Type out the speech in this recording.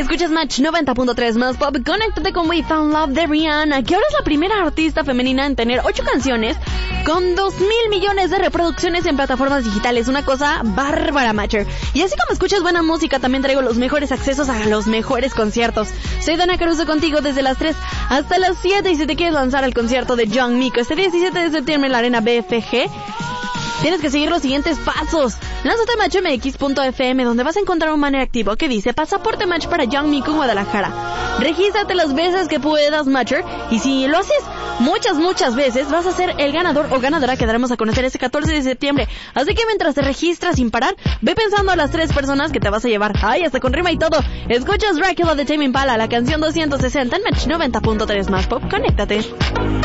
Escuchas Match 90.3 más pop. Conéctate con We Found Love de Rihanna, que ahora es la primera artista femenina en tener 8 canciones con 2,000 millones de reproducciones en plataformas digitales. Una cosa bárbara, Matcher. Y así como escuchas buena música, también traigo los mejores accesos a los mejores conciertos. Soy Dana Caruso contigo desde las 3 hasta las 7. Y si te quieres lanzar al concierto de Young Miko este 17 de septiembre en la Arena BFG, tienes que seguir los siguientes pasos. Lánzate a matchmx.fm, donde vas a encontrar un banner activo que dice Pasaporte Match para Young Miku Guadalajara. Regístrate las veces que puedas, Matcher, y si lo haces muchas veces, vas a ser el ganador o ganadora que daremos a conocer ese 14 de septiembre. Así que mientras te registras sin parar, ve pensando a las 3 personas que te vas a llevar. ¡Ay, hasta con rima y todo! Escuchas Dracula de Tame Impala, la canción 260 en Match 90.3 más pop. Conéctate.